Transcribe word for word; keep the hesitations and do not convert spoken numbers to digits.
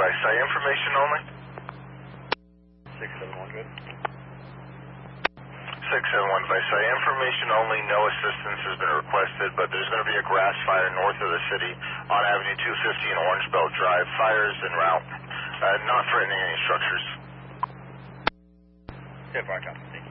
Visay, information only. six seven one, good. six seven one Visay, information only, no assistance has been requested, but there's going to be a grass fire north of the city on Avenue two fifty and Orange Belt Drive. Fires en route, uh, not threatening any structures. Good, fire, copy. Thank you.